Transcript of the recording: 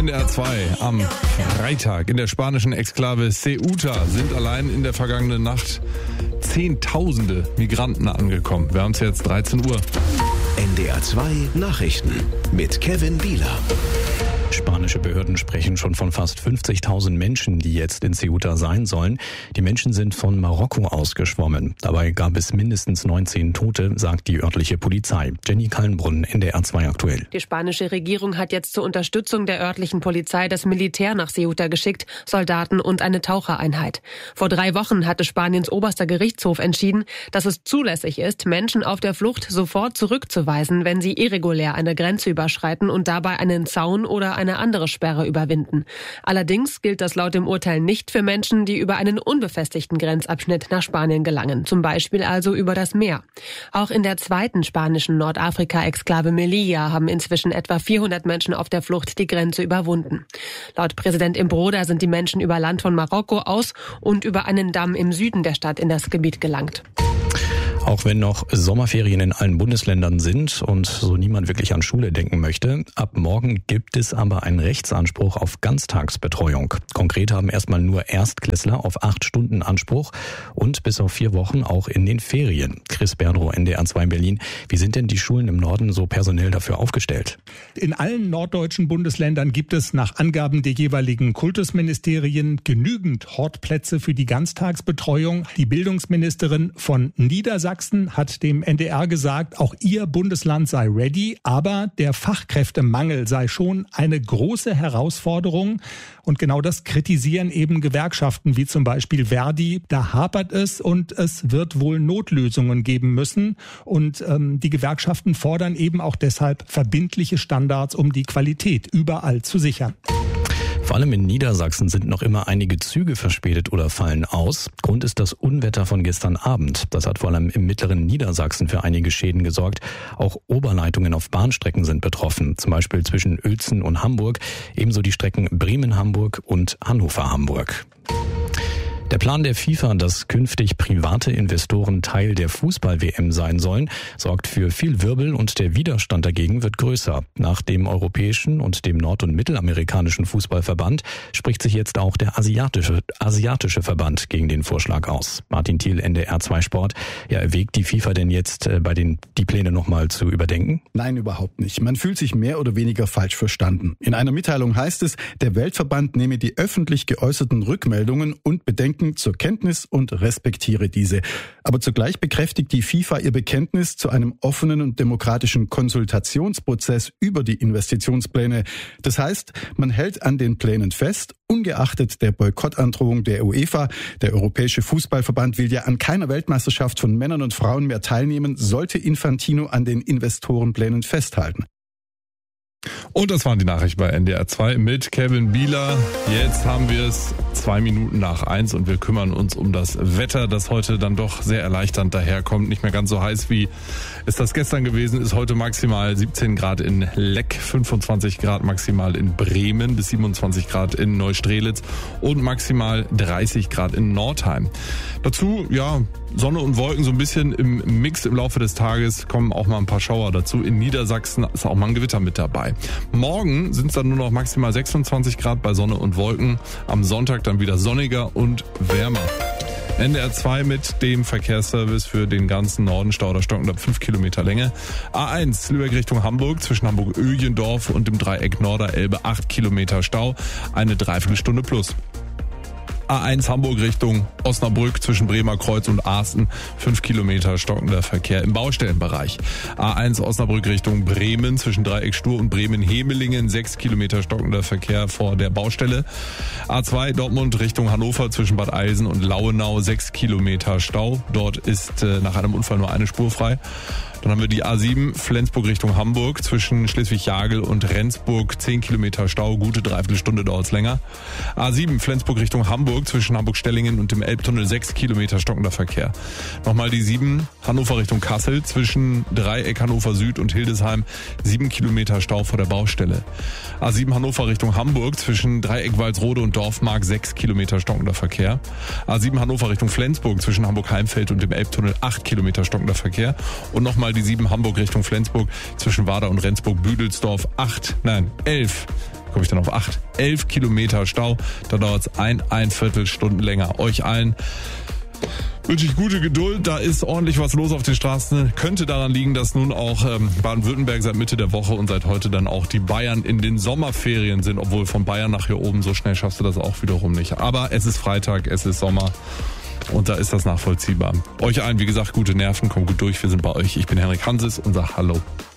NDR 2 am Freitag in der spanischen Exklave Ceuta sind allein in der vergangenen Nacht Zehntausende Migranten angekommen. Wir haben es jetzt 13 Uhr. NDR 2 Nachrichten mit Kevin Bieler. Spanische Behörden sprechen schon von fast 50.000 Menschen, die jetzt in Ceuta sein sollen. Die Menschen sind von Marokko ausgeschwommen. Dabei gab es mindestens 19 Tote, sagt die örtliche Polizei. Jenny Kallenbrunn, NDR 2 aktuell. Die spanische Regierung hat jetzt zur Unterstützung der örtlichen Polizei das Militär nach Ceuta geschickt, Soldaten und eine Tauchereinheit. Vor 3 Wochen hatte Spaniens oberster Gerichtshof entschieden, dass es zulässig ist, Menschen auf der Flucht sofort zurückzuweisen, wenn sie irregulär eine Grenze überschreiten und dabei einen Zaun oder eine andere Sperre überwinden. Allerdings gilt das laut dem Urteil nicht für Menschen, die über einen unbefestigten Grenzabschnitt nach Spanien gelangen, zum Beispiel also über das Meer. Auch in der zweiten spanischen Nordafrika-Exklave Melilla haben inzwischen etwa 400 Menschen auf der Flucht die Grenze überwunden. Laut Präsident Imbroda sind die Menschen über Land von Marokko aus und über einen Damm im Süden der Stadt in das Gebiet gelangt. Auch wenn noch Sommerferien in allen Bundesländern sind und so niemand wirklich an Schule denken möchte, ab morgen gibt es aber einen Rechtsanspruch auf Ganztagsbetreuung. Konkret haben erstmal nur Erstklässler auf 8 Stunden Anspruch und bis auf 4 Wochen auch in den Ferien. Chris Berdrow, NDR 2 Berlin. Wie sind denn die Schulen im Norden so personell dafür aufgestellt? In allen norddeutschen Bundesländern gibt es nach Angaben der jeweiligen Kultusministerien genügend Hortplätze für die Ganztagsbetreuung. Die Bildungsministerin von Niedersachsen hat dem NDR gesagt, auch ihr Bundesland sei ready, aber der Fachkräftemangel sei schon eine große Herausforderung. Und genau das kritisieren eben Gewerkschaften wie zum Beispiel Verdi. Da hapert es und es wird wohl Notlösungen geben müssen. Und die Gewerkschaften fordern eben auch deshalb verbindliche Standards, um die Qualität überall zu sichern. Vor allem in Niedersachsen sind noch immer einige Züge verspätet oder fallen aus. Grund ist das Unwetter von gestern Abend. Das hat vor allem im mittleren Niedersachsen für einige Schäden gesorgt. Auch Oberleitungen auf Bahnstrecken sind betroffen, zum Beispiel zwischen Uelzen und Hamburg, ebenso die Strecken Bremen-Hamburg und Hannover-Hamburg. Der Plan der FIFA, dass künftig private Investoren Teil der Fußball-WM sein sollen, sorgt für viel Wirbel und der Widerstand dagegen wird größer. Nach dem europäischen und dem nord- und mittelamerikanischen Fußballverband spricht sich jetzt auch der asiatische Verband gegen den Vorschlag aus. Martin Thiel, NDR 2 Sport. Ja, erwägt die FIFA denn jetzt die Pläne nochmal zu überdenken? Nein, überhaupt nicht. Man fühlt sich mehr oder weniger falsch verstanden. In einer Mitteilung heißt es, der Weltverband nehme die öffentlich geäußerten Rückmeldungen und Bedenken zur Kenntnis und respektiere diese. Aber zugleich bekräftigt die FIFA ihr Bekenntnis zu einem offenen und demokratischen Konsultationsprozess über die Investitionspläne. Das heißt, man hält an den Plänen fest, ungeachtet der Boykottandrohung der UEFA. Der Europäische Fußballverband will ja an keiner Weltmeisterschaft von Männern und Frauen mehr teilnehmen, sollte Infantino an den Investorenplänen festhalten. Und das waren die Nachrichten bei NDR 2 mit Kevin Bieler. Jetzt haben wir es 2 Minuten nach 1 und wir kümmern uns um das Wetter, das heute dann doch sehr erleichternd daherkommt. Nicht mehr ganz so heiß, wie es das gestern gewesen ist. Heute maximal 17 Grad in Leck, 25 Grad maximal in Bremen, bis 27 Grad in Neustrelitz und maximal 30 Grad in Nordheim. Dazu, ja, Sonne und Wolken so ein bisschen im Mix im Laufe des Tages, kommen auch mal ein paar Schauer dazu. In Niedersachsen ist auch mal ein Gewitter mit dabei. Morgen sind es dann nur noch maximal 26 Grad bei Sonne und Wolken. Am Sonntag dann wieder sonniger und wärmer. NDR 2 mit dem Verkehrsservice für den ganzen Norden. Stauderstocken ab 5 Kilometer Länge. A1 Lübeck Richtung Hamburg zwischen Hamburg-Öhlendorf und dem Dreieck Norderelbe 8 Kilometer Stau. Eine Dreiviertelstunde plus. A1 Hamburg Richtung Osnabrück zwischen Bremer Kreuz und Asten 5 Kilometer stockender Verkehr im Baustellenbereich. A1 Osnabrück Richtung Bremen zwischen Dreieck Stur und Bremen-Hemelingen 6 Kilometer stockender Verkehr vor der Baustelle. A2 Dortmund Richtung Hannover zwischen Bad Eilsen und Lauenau 6 Kilometer Stau. Dort ist nach einem Unfall nur eine Spur frei. Dann haben wir die A7 Flensburg Richtung Hamburg zwischen Schleswig-Jagel und Rendsburg 10 Kilometer Stau, gute Dreiviertelstunde dauert es länger. A7 Flensburg Richtung Hamburg zwischen Hamburg-Stellingen und dem Elbtunnel 6 Kilometer stockender Verkehr. Nochmal die 7 Hannover Richtung Kassel zwischen Dreieck Hannover Süd und Hildesheim 7 Kilometer Stau vor der Baustelle. A7 Hannover Richtung Hamburg zwischen Dreieck Walsrode und Dorfmark 6 Kilometer stockender Verkehr. A7 Hannover Richtung Flensburg zwischen Hamburg-Heimfeld und dem Elbtunnel 8 Kilometer stockender Verkehr. Und nochmal die 7 Hamburg Richtung Flensburg zwischen Warder und Rendsburg-Büdelsdorf 11 Kilometer Stau. Da dauert es ein Viertelstunden länger. Euch allen wünsche ich gute Geduld. Da ist ordentlich was los auf den Straßen. Könnte daran liegen, dass nun auch Baden-Württemberg seit Mitte der Woche und seit heute dann auch die Bayern in den Sommerferien sind. Obwohl von Bayern nach hier oben so schnell schaffst du das auch wiederum nicht. Aber es ist Freitag, es ist Sommer und da ist das nachvollziehbar. Euch allen, wie gesagt, gute Nerven, kommt gut durch. Wir sind bei euch. Ich bin Henrik Hanses und sag Hallo.